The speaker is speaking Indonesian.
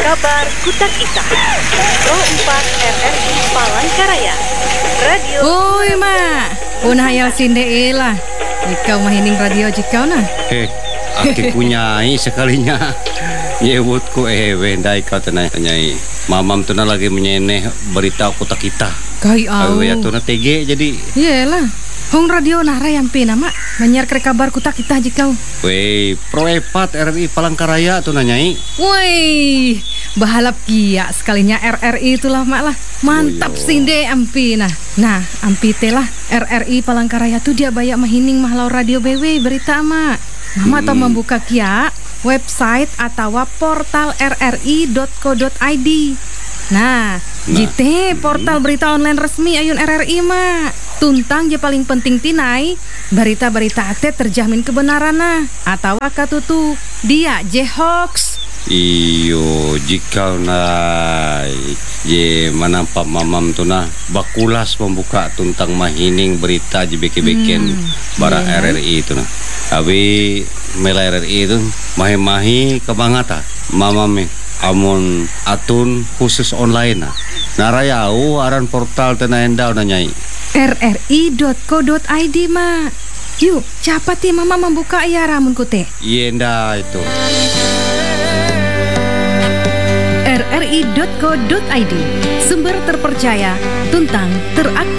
Kabar Kutak Ita Pro 4 RRI Palangkaraya Radio. Oi mak, punah hayal sinde lah. Ikau mahining radio jikau nah. Aki kunyai sekalinya. Yewutku wendai kau tenai. Mamam tu na lagi menyeneh berita Kutak Ita. Kai au. Ya tu na TG jadi. Yelah. Hong radio nara yang pina mak menyiar kabar Kutak Ita jikau. Wei, Pro 4 RRI Palangkaraya tu nanyai. Woi, bahalap kia sekalinya RRI itulah mak lah. Mantap sinde ampi nah. Nah, ampi telah RRI Palangkaraya tu dia bayak mahining mahlau radio BW berita mak. Mama tau membuka kia website atau portal rri.co.id. Nah, jite portal berita online resmi ayun RRI mak. Tuntang je paling penting tinai berita-berita ate terjamin kebenaran nah atau katutu dia je hoax. Iyo jika nai je manampak mamam tu na bakulas membuka tuntang mahining berita je beke-beken bara RRI tu na. Abi mela RRI tu mahi-mahi kebangata mamam amun atun khusus online na. Narayau aran portal tena endau nanyai. rri.co.id mak. Yuk, cepat ya mama membuka ya ramun kute. Yenda itu. rri.co.id, sumber terpercaya, tuntang teraktif.